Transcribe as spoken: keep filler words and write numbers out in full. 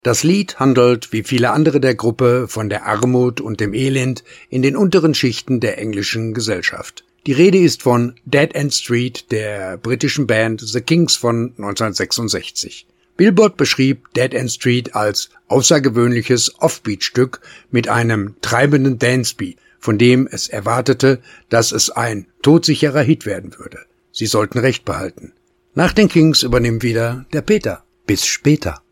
Das Lied handelt, wie viele andere der Gruppe, von der Armut und dem Elend in den unteren Schichten der englischen Gesellschaft. Die Rede ist von Dead End Street der britischen Band The Kinks von neunzehnhundertsechsundsechzig. Billboard beschrieb Dead End Street als außergewöhnliches Offbeat-Stück mit einem treibenden Dancebeat, von dem es erwartete, dass es ein todsicherer Hit werden würde. Sie sollten recht behalten. Nach den Kinks übernimmt wieder der Peter. Bis später.